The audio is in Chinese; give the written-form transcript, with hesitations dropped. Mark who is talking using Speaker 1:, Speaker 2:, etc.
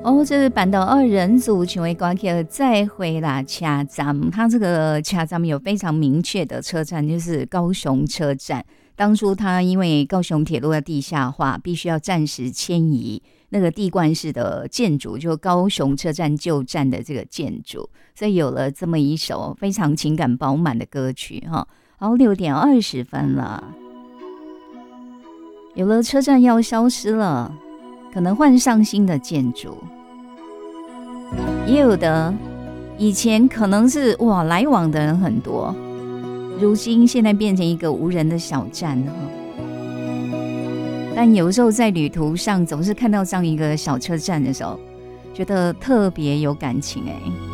Speaker 1: 哦，这是板岛二人组请为歌曲再会啦车站，它这个车站有非常明确的车站，就是高雄车站。当初它因为高雄铁路的地下化，必须要暂时迁移那个地冠式的建筑，就高雄车站旧站的这个建筑，所以有了这么一首非常情感饱满的歌曲哈。然后6:20了，有了车站要消失了，可能换上新的建筑，也有的以前可能是哇来往的人很多，如今现在变成一个无人的小站哈。但有时候在旅途上总是看到这样一个小车站的时候，觉得特别有感情哎。